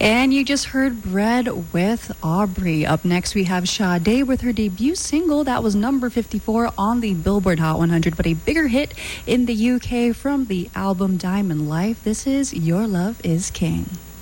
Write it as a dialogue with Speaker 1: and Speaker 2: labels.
Speaker 1: And you just heard Bread with Aubrey. Up next, we have Sade with her debut single that was number 54 on the Billboard Hot 100, but a bigger hit in the UK from the album Diamond Life. This is Your Love is King.